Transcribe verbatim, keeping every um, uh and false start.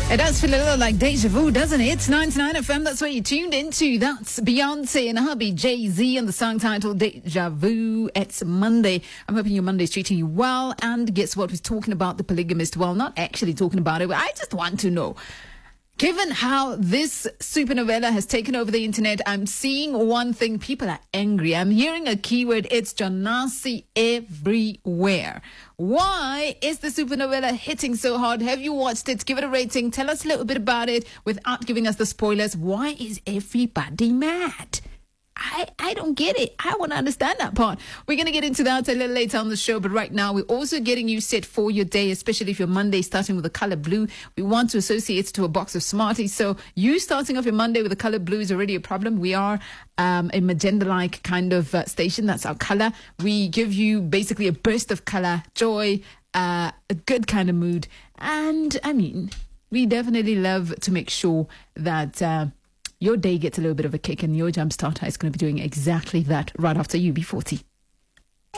It does feel a little like deja vu, doesn't it? It's ninety-nine F M, that's what you tuned into. That's Beyonce and hubby Jay-Z and the song titled Deja Vu. It's Monday. I'm hoping your Monday's treating you well. And guess what? We're talking about the polygamist. Well, not actually talking about it, but I just want to know. Given how this supernovela has taken over the internet, I'm seeing one thing. People are angry. I'm hearing a keyword. It's Jonasi everywhere. Why is the supernovela hitting so hard? Have you watched it? Give it a rating. Tell us a little bit about it without giving us the spoilers. Why is everybody mad? I, I don't get it. I want to understand that part. We're going to get into that a little later on the show. But right now, we're also getting you set for your day, especially if your Monday is starting with the color blue. We want to associate it to a box of Smarties. So you starting off your Monday with the color blue is already a problem. We are um, a magenta-like kind of uh, station. That's our color. We give you basically a burst of color, joy, uh, a good kind of mood. And, I mean, we definitely love to make sure that... Uh, your day gets a little bit of a kick, and your jump starter is going to be doing exactly that right after U B forty.